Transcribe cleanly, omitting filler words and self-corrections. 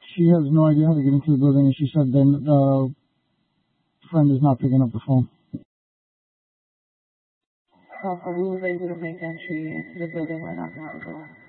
She has no idea how to get into the building, and she said then the friend is not picking up the phone. So we was able to make entry into the building right after the door.